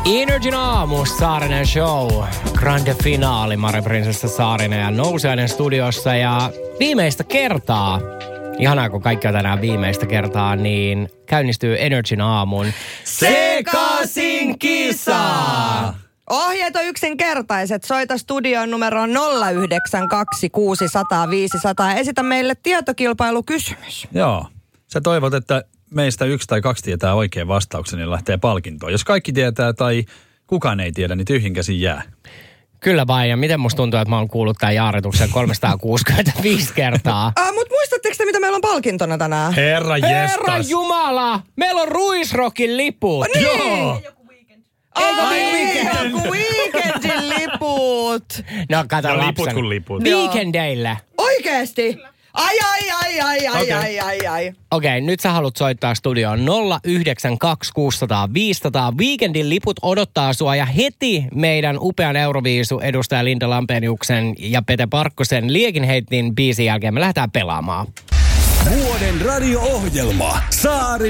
Energin aamu, Saarinen show, grande finaali, Mare Prinsessa Saarinen ja Nousiainen studiossa ja viimeistä kertaa, ihanaa kun kaikki on tänään viimeistä kertaa, niin käynnistyy Energin aamun Sekaisin kisa! Ohjeet on yksinkertaiset. Soita studion numeroon 092 600 500 ja esitä meille tietokilpailukysymys. Joo. Sä toivot, että meistä 1 tai 2 tietää oikein vastauksen, niin lähtee palkintoon. Jos kaikki tietää tai kukaan ei tiedä, niin tyhjin käsin jää. Kyllä vain, ja miten musta tuntuu, että mä oon kuullut tämän jaarituksen 365 kertaa. Mutta muistatteko te, mitä meillä on palkintona tänään? Herra jestas. Herra Jumala! Meillä on Ruisrockin liput. Niin. Joo. Joku weekendin liput. No kato No, lapsen. liput kuin liput. Weekendeille. Oikeesti? Ai. Okei, nyt sä haluat soittaa studioon 092 600 500. Weekendin liput odottaa sua ja heti meidän upean Euroviisu-edustaja Linda Lampeniuksen ja Pete Parkkosen Liekinheitin biisin jälkeen me lähdetään pelaamaan. Vuoden radio-ohjelma Saarinen